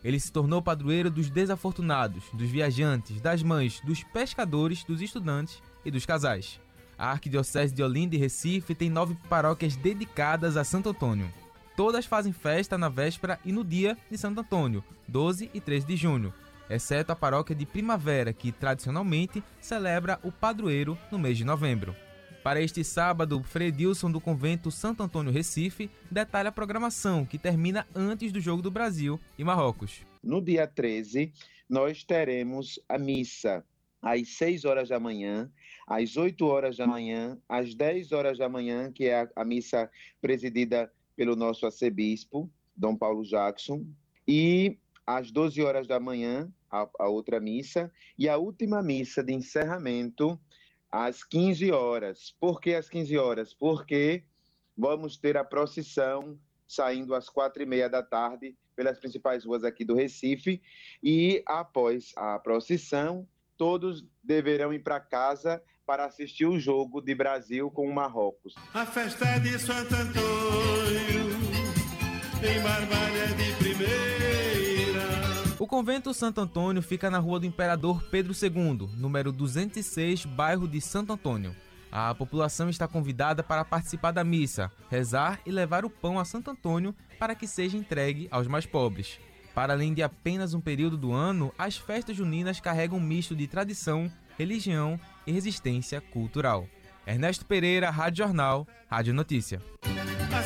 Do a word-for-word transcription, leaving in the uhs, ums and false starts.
Ele se tornou padroeiro dos desafortunados, dos viajantes, das mães, dos pescadores, dos estudantes e dos casais. A Arquidiocese de Olinda e Recife tem nove paróquias dedicadas a Santo Antônio. Todas fazem festa na véspera e no dia de Santo Antônio, doze e treze de junho, exceto a paróquia de Primavera, que tradicionalmente celebra o padroeiro no mês de novembro. Para este sábado, Frei Edilson do Convento Santo Antônio Recife detalha a programação, que termina antes do Jogo do Brasil e Marrocos. No dia treze, nós teremos a missa às seis horas da manhã, às oito horas da manhã, às dez horas da manhã, que é a, a missa presidida pelo nosso arcebispo, Dom Paulo Jackson, e às doze horas da manhã, a, a outra missa, e a última missa de encerramento às quinze horas. Por que às quinze horas? Porque vamos ter a procissão saindo às quatro e meia da tarde pelas principais ruas aqui do Recife, e após a procissão, todos deverão ir para casa para assistir o jogo de Brasil com o Marrocos. A festa de Santo Antônio, em Barbalha de primeira. O Convento Santo Antônio fica na Rua do Imperador Pedro segundo, número duzentos e seis, bairro de Santo Antônio. A população está convidada para participar da missa, rezar e levar o pão a Santo Antônio para que seja entregue aos mais pobres. Para além de apenas um período do ano, as festas juninas carregam um misto de tradição, religião e resistência cultural. Ernesto Pereira, Rádio Jornal, Rádio Notícia.